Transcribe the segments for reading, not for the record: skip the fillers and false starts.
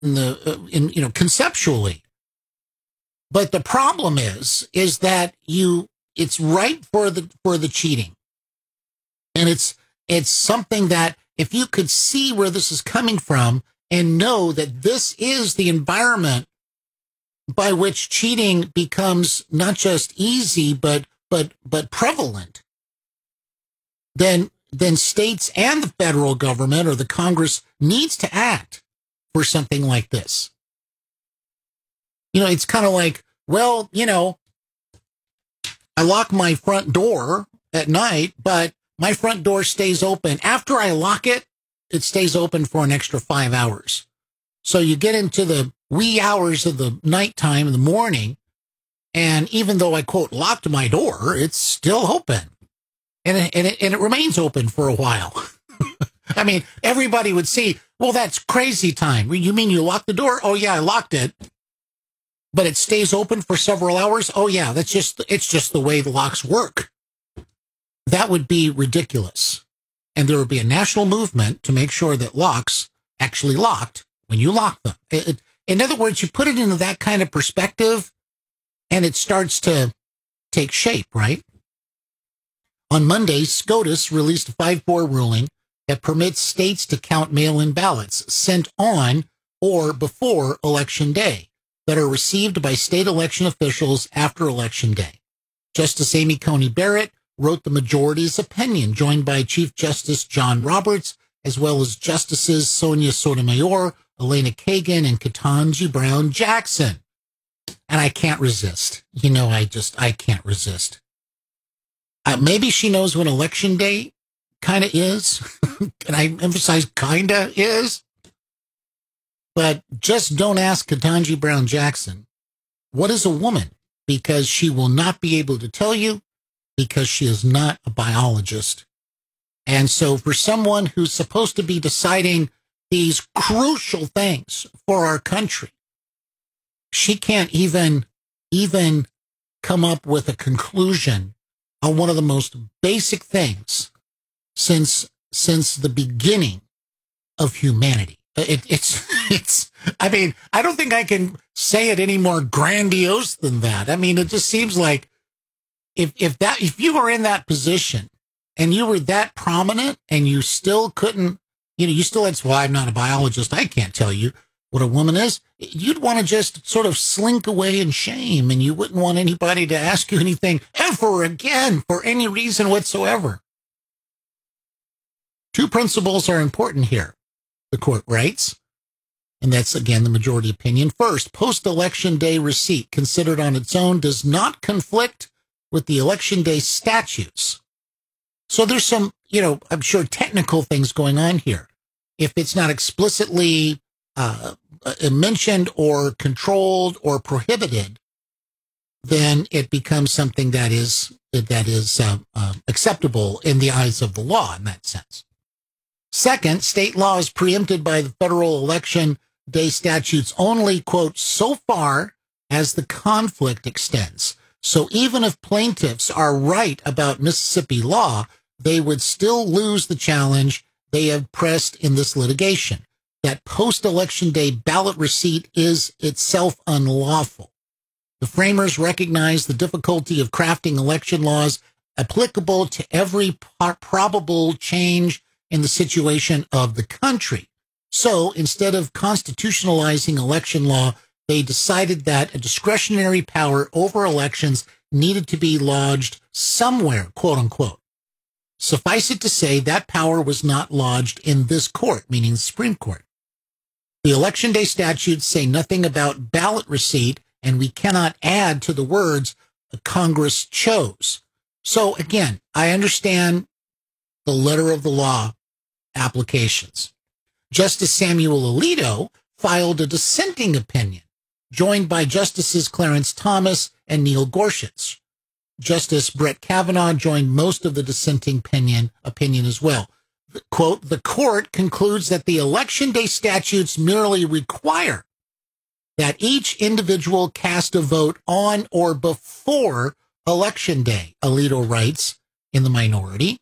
conceptually. But the problem is that it's right for the cheating. And it's something that if you could see where this is coming from and know that this is the environment by which cheating becomes not just easy, but prevalent, then states and the federal government or the Congress needs to act for something like this. It's kind of like, well, I lock my front door at night, but my front door stays open. After I lock it, it stays open for an extra 5 hours. So you get into the wee hours of the nighttime in the morning, and even though I, quote, locked my door, it's still open. And it remains open for a while. I mean, everybody would see, well, that's crazy time. You mean you locked the door? Oh, yeah, I locked it. But it stays open for several hours? Oh, yeah, it's just the way the locks work. That would be ridiculous. And there would be a national movement to make sure that locks actually locked when you lock them. In other words, you put it into that kind of perspective, and it starts to take shape, right? On Monday, SCOTUS released a 5-4 ruling that permits states to count mail-in ballots sent on or before Election Day that are received by state election officials after Election Day. Justice Amy Coney Barrett wrote the majority's opinion, joined by Chief Justice John Roberts, as well as Justices Sonia Sotomayor, Elena Kagan, and Ketanji Brown Jackson. And I can't resist. I can't resist. Maybe she knows when Election Day kind of is. And I emphasize kind of is. But just don't ask Ketanji Brown Jackson, what is a woman? Because she will not be able to tell you, because she is not a biologist. And so for someone who's supposed to be deciding these crucial things for our country, she can't even come up with a conclusion on one of the most basic things since the beginning of humanity. I mean, I don't think I can say it any more grandiose than that. I mean, it just seems like if you were in that position and you were that prominent and you still couldn't, you still had, well, I'm not a biologist, I can't tell you what a woman is, you'd want to just sort of slink away in shame, and you wouldn't want anybody to ask you anything ever again for any reason whatsoever. Two principles are important here, the court writes, and that's, again, the majority opinion. First, post-election day receipt considered on its own does not conflict with the election day statutes. So there's some, I'm sure technical things going on here. If it's not explicitly mentioned or controlled or prohibited, then it becomes something that is acceptable in the eyes of the law in that sense. Second, state law is preempted by the federal election day statutes only, quote, so far as the conflict extends. So even if plaintiffs are right about Mississippi law, they would still lose the challenge they have pressed in this litigation, that post-election day ballot receipt is itself unlawful. The framers recognize the difficulty of crafting election laws applicable to every probable change in the situation of the country. So instead of constitutionalizing election law, they decided that a discretionary power over elections needed to be lodged somewhere, quote unquote. Suffice it to say that power was not lodged in this court, meaning the Supreme Court. The election day statutes say nothing about ballot receipt, and we cannot add to the words Congress chose. So again, I understand the letter of the law applications. Justice Samuel Alito filed a dissenting opinion, joined by Justices Clarence Thomas and Neil Gorsuch. Justice Brett Kavanaugh joined most of the dissenting opinion as well. Quote, the court concludes that the election day statutes merely require that each individual cast a vote on or before election day, Alito writes in the minority.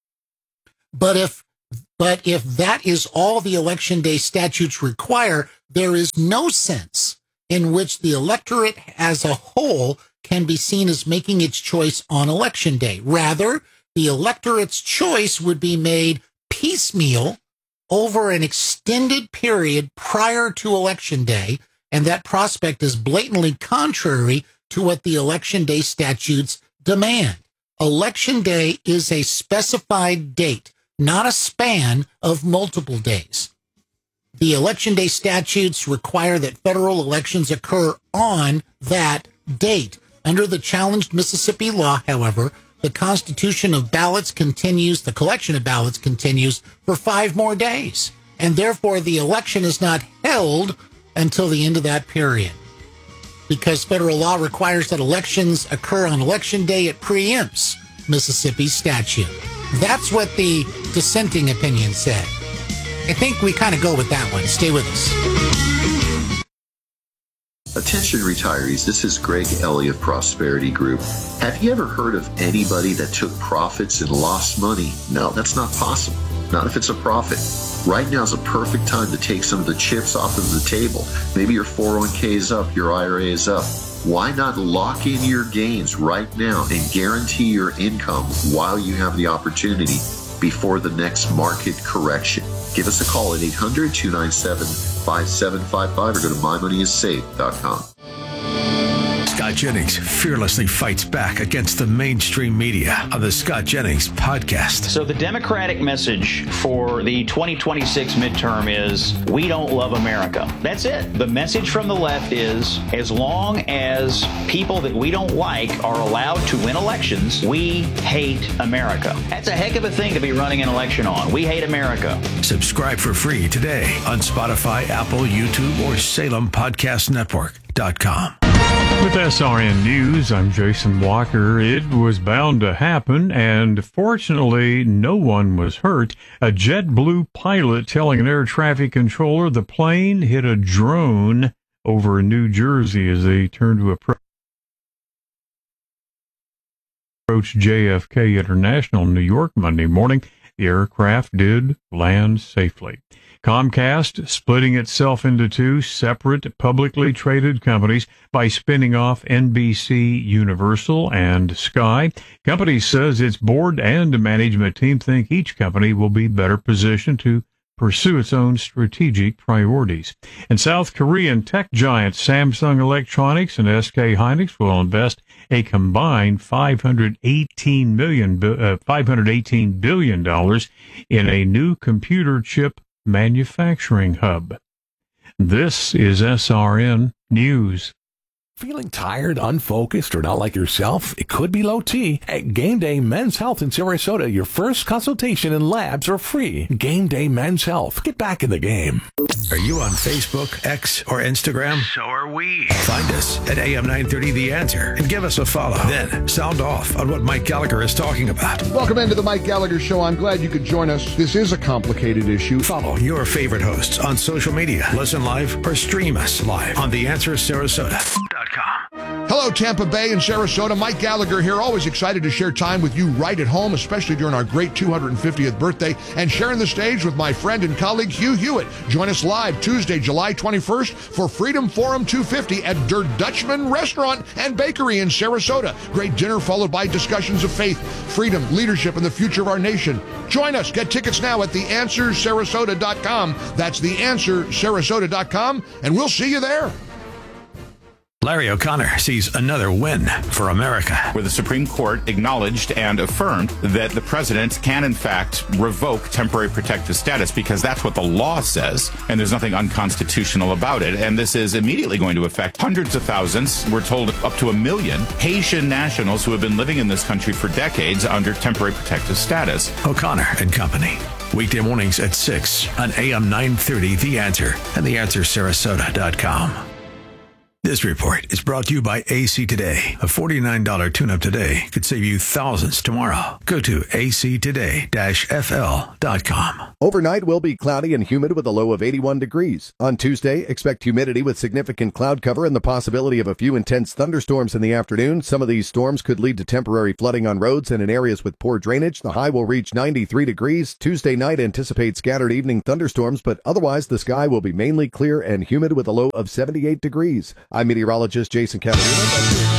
But if that is all the election day statutes require, there is no sense in which the electorate as a whole can be seen as making its choice on Election Day. Rather, the electorate's choice would be made piecemeal over an extended period prior to Election Day, and that prospect is blatantly contrary to what the Election Day statutes demand. Election Day is a specified date, not a span of multiple days. The Election Day statutes require that federal elections occur on that date. Under the challenged Mississippi law, however, the constitution of ballots continues, the collection of ballots continues for 5 more days. And therefore, the election is not held until the end of that period. Because federal law requires that elections occur on Election Day, it preempts Mississippi's statute. That's what the dissenting opinion said. I think we kind of go with that one. Stay with us. Attention retirees, this is Greg Ellie of Prosperity Group. Have you ever heard of anybody that took profits and lost money? No, that's not possible. Not if it's a profit. Right now is a perfect time to take some of the chips off of the table. Maybe your 401k is up, your IRA is up. Why not lock in your gains right now and guarantee your income while you have the opportunity before the next market correction? Give us a call at 800-297-5755 or go to mymoneyissaved.com. Scott Jennings fearlessly fights back against the mainstream media on the Scott Jennings podcast. So the Democratic message for the 2026 midterm is, we don't love America. That's it. The message from the left is, as long as people that we don't like are allowed to win elections, we hate America. That's a heck of a thing to be running an election on. We hate America. Subscribe for free today on Spotify, Apple, YouTube, or SalemPodcastNetwork.com. With SRN News, I'm Jason Walker. It was bound to happen, and fortunately, no one was hurt. A JetBlue pilot telling an air traffic controller the plane hit a drone over New Jersey as they turned to approach JFK International in New York Monday morning. The aircraft did land safely. Comcast splitting itself into 2 separate publicly traded companies by spinning off NBC Universal and Sky. Company says its board and management team think each company will be better positioned to pursue its own strategic priorities. And South Korean tech giants Samsung Electronics and SK Hynix will invest a combined $518 billion in a new computer chip manufacturing hub. This is SRN News. Feeling tired, unfocused, or not like yourself? It could be low T. At Game Day Men's Health in Sarasota, your first consultation and labs are free. Game Day Men's Health. Get back in the game. Are you on Facebook, X, or Instagram? So are we. Find us at AM 930 The Answer and give us a follow. Then sound off on what Mike Gallagher is talking about. Welcome into the Mike Gallagher Show. I'm glad you could join us. This is a complicated issue. Follow your favorite hosts on social media. Listen live or stream us live on TheAnswerSarasota.com. Hello, Tampa Bay and Sarasota. Mike Gallagher here. Always excited to share time with you right at home, especially during our great 250th birthday, and sharing the stage with my friend and colleague Hugh Hewitt. Join us live Tuesday, July 21st for Freedom Forum 250 at Der Dutchman Restaurant and Bakery in Sarasota. Great dinner followed by discussions of faith, freedom, leadership, and the future of our nation. Join us. Get tickets now at TheAnswerSarasota.com. That's TheAnswerSarasota.com, and we'll see you there. Larry O'Connor sees another win for America, where the Supreme Court acknowledged and affirmed that the president can, in fact, revoke temporary protective status because that's what the law says, and there's nothing unconstitutional about it. And this is immediately going to affect hundreds of thousands, we're told up to 1 million, Haitian nationals who have been living in this country for decades under temporary protective status. O'Connor and Company. Weekday mornings at 6 on AM 930 The Answer and TheAnswerSarasota.com. This report is brought to you by AC Today. A $49 tune-up today could save you thousands tomorrow. Go to actoday-fl.com. Overnight will be cloudy and humid with a low of 81 degrees. On Tuesday, expect humidity with significant cloud cover and the possibility of a few intense thunderstorms in the afternoon. Some of these storms could lead to temporary flooding on roads and in areas with poor drainage. The high will reach 93 degrees. Tuesday night, anticipate scattered evening thunderstorms, but otherwise the sky will be mainly clear and humid with a low of 78 degrees. I'm meteorologist Jason Cavallino.